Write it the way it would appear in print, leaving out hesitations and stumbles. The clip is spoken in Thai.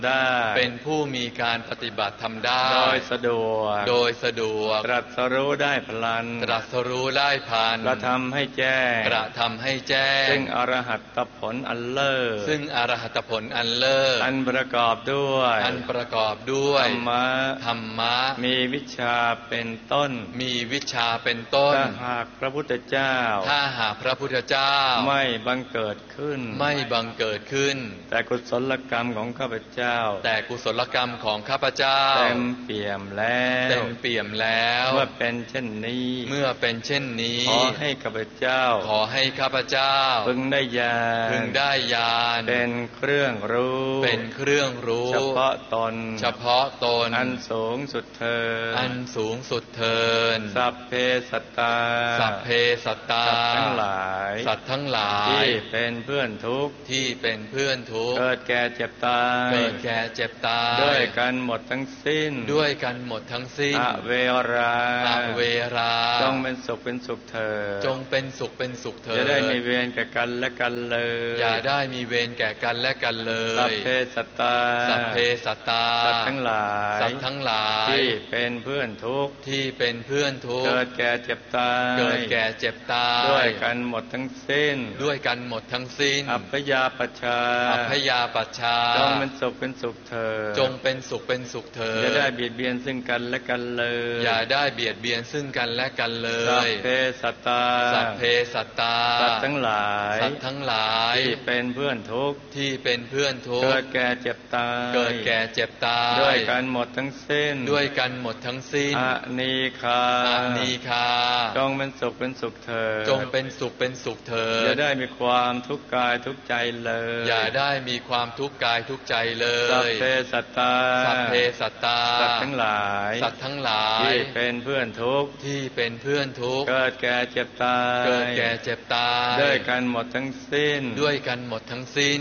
ได้เป็นผู้มีการปฏิบัติธรรมได้โดยสะดวกตรัสรู้ได้พลันตรัสรู้ได้พลันกระทำให้แจ้งซึ่งอรหัตผลอันเลิศอันประกอบด้วยธรรมะมีวิชาเป็นต้นถ้าหากพระพุทธเจ้าไม่บังเกิดขึ้นแต่กุศลกรรมของข้าพเจ้าเต็มเปี่ยมแล้วเมื่อเป็นเช่นนี้ขอให้ข้าพเจ้าพึงได้ญาณเป็นเครื่องรู้เฉพาะตนอันสูงสุดเถิดสัพเพสัตตาสัตว์ทั้งหลายที่เป็นเพื่อนทุกข์เกิดแก่เจ็บตายด้วยกันหมดทั้งสิ้นอเวราจงเป็นสุขเถิดจะได้มีเวรแก่กันและกันเลยสัพเพสัตตาสัตว์ทั้งหลายที่เป็นเพื่อนทุกข์เกิดแก่เจ็บตายด้วยกันหมดทั้งสิ้นอัพยาปัชชาจงเป็นสุขเถิดจะได้เบียดเบียนซึ่งกันและกันเลยสัพเพสัตตาสัตว์ทั้งหลายที่เป็นเพื่อนทุกข์เกิดแก่เจ็บตายด้วยกันหมดทั้งสิ้นอนีฆาจงเป็นสุขเถิดจะได้มีความทุกข์กายทุกข์ใจเลยสัพเพสัตตาสัตว์ทั้งหลายที่เป็นเพื่อนทุกข์เกิดแก่เจ็บตายด้วยกันหมดทั้งสิ้น